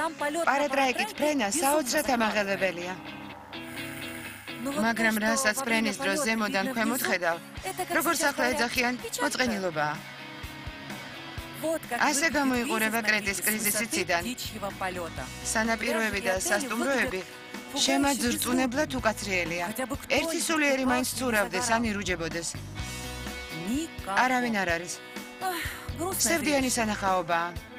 პარატრაიკით ფრენა საოცრად ამაღლებელია. მაგრამ რასაც ფრენის დროს ზემოდან ქვემოთ ხედავ, როგორც ახლა ეძახიან, მოწყენილობაა. ასე გამოიყურება კრეტის კრიზისი ციდან. სანაპიროები და სასტუმროები შემაძრწუნებლად უკაცრიელია. ერთი სულიერი მაინც ცურავდეს ან ირუჯებოდეს. არავინ არ არის. სევდიანი სანახაობაა.